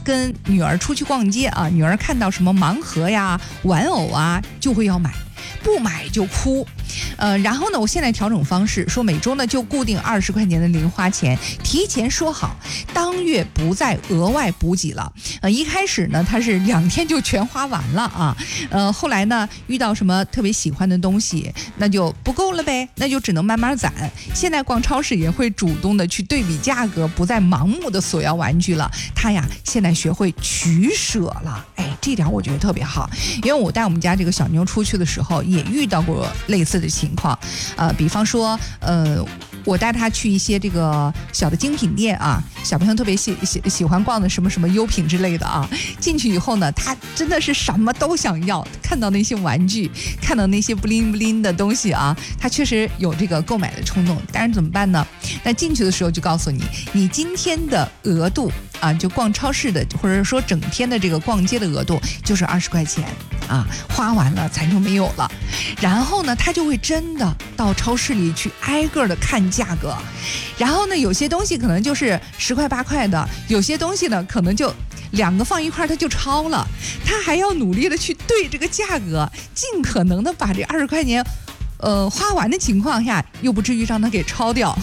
跟女儿出去逛街啊，女儿看到什么盲盒呀、玩偶啊，就会要买。不买就哭，然后呢，我现在调整方式，说每周呢就固定20块钱的零花钱，提前说好，当月不再额外补给了。一开始呢，他是2天就全花完了啊，后来呢遇到什么特别喜欢的东西，那就不够了呗，那就只能慢慢攒。现在逛超市也会主动的去对比价格，不再盲目的索要玩具了。他呀，现在学会取舍了，这点我觉得特别好，因为我带我们家这个小妞出去的时候也遇到过类似的情况，比方说我带她去一些这个小的精品店啊，小朋友特别喜欢逛的什么优品之类的啊，进去以后呢，她真的是什么都想要，看到那些玩具，看到那些不灵不灵的东西啊，她确实有这个购买的冲动，但是怎么办呢？那进去的时候就告诉你，你今天的额度啊，就逛超市的或者说整天的这个逛街的额度就是20块钱啊，花完了咱就没有了。然后呢，他就会真的到超市里去挨个的看价格，然后呢，有些东西可能就是10块8块的，有些东西呢可能就2个放一块他就超了，他还要努力的去对这个价格，尽可能的把这20块钱花完的情况下，又不至于让他给超掉。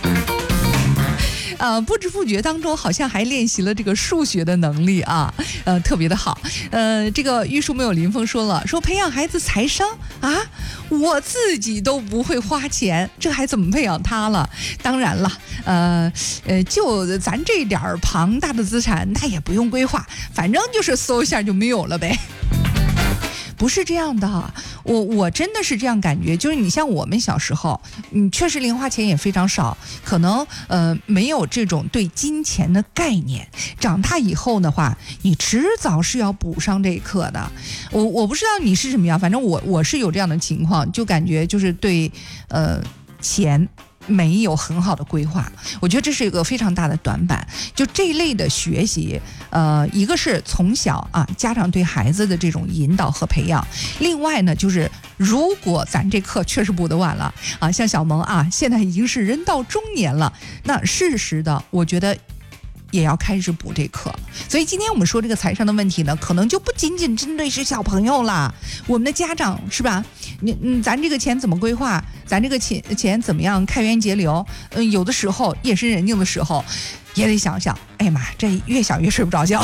不知不觉当中好像还练习了这个数学的能力啊，特别的好。这个玉树没有林峰说了，说培养孩子财商啊，我自己都不会花钱，这还怎么培养他了？当然了，就咱这点庞大的资产，那也不用规划，反正就是搜一下就没有了呗。不是这样的，我真的是这样感觉，就是你像我们小时候，确实零花钱也非常少，可能没有这种对金钱的概念。长大以后的话，你迟早是要补上这一课的。我不知道你是什么样，反正我是有这样的情况，就感觉就是对钱没有很好的规划，我觉得这是一个非常大的短板。就这一类的学习，一个是从小啊家长对孩子的这种引导和培养，另外呢就是如果咱这课确实补得晚了啊，像小萌啊现在已经是人到中年了，那适时的我觉得也要开始补这课。所以今天我们说这个财商的问题呢，可能就不仅仅针对是小朋友啦，我们的家长是吧？咱这个钱怎么规划？咱这个钱怎么样开源节流？有的时候夜深人静的时候，也得想想，哎呀妈，这越想越睡不着觉。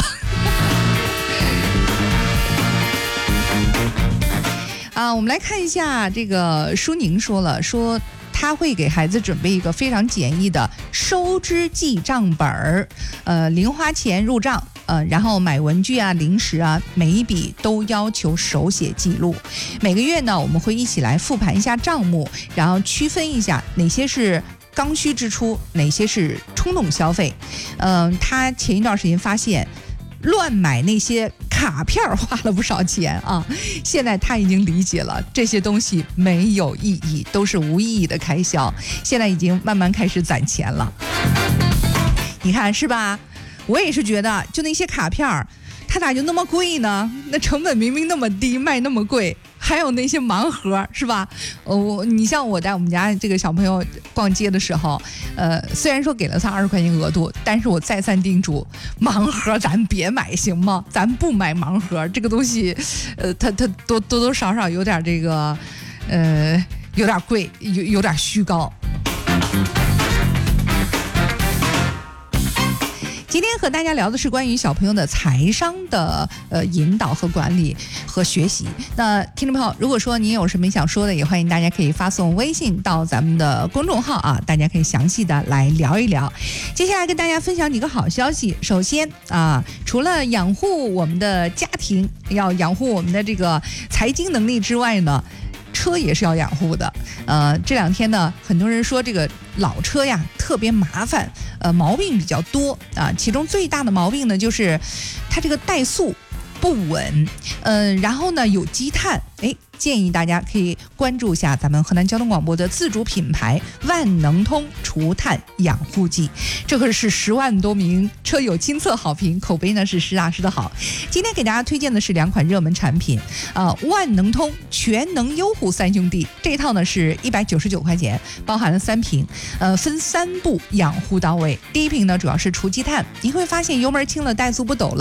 我们来看一下这个舒宁说了，说他会给孩子准备一个非常简易的收支记账本儿，零花钱入账，然后买文具啊、零食啊，每一笔都要求手写记录。每个月呢，我们会一起来复盘一下账目，然后区分一下哪些是刚需支出，哪些是冲动消费。他前一段时间发现乱买那些卡片花了不少钱啊，现在他已经理解了这些东西没有意义，都是无意义的开销，现在已经慢慢开始攒钱了。你看是吧？我也是觉得就那些卡片它咋就那么贵呢？那成本明明那么低，卖那么贵。还有那些盲盒是吧？你像我带我们家这个小朋友逛街的时候，虽然说给了他20块钱额度，但是我再三叮嘱，盲盒咱别买行吗？咱不买盲盒，这个东西，它多多少少有点这个，有点贵，有点虚高。今天和大家聊的是关于小朋友的财商的引导和管理和学习。那听众朋友，如果说您有什么想说的，也欢迎大家可以发送微信到咱们的公众号啊，大家可以详细的来聊一聊。接下来跟大家分享几个好消息。首先啊，除了养护我们的家庭，要养护我们的这个财经能力之外呢，车也是要养护的。这2天呢，很多人说这个老车呀特别麻烦，毛病比较多啊。其中最大的毛病呢，就是它这个怠速不稳，然后呢有积碳。建议大家可以关注一下咱们河南交通广播的自主品牌万能通除碳养护剂，这可是10万多名车友亲测好评，口碑呢是实打实的好。今天给大家推荐的是2款热门产品，万能通全能优护3兄弟，这一套呢是199块钱，包含了3瓶，分3步养护到位。第一瓶呢主要是除积碳，你会发现油门轻了，怠速不抖了。